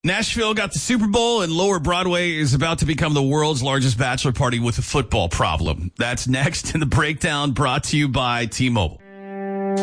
Nashville got the Super Bowl, and Lower Broadway is about to become the world's largest bachelor party with a football problem. That's next in the breakdown, brought to you by T-Mobile.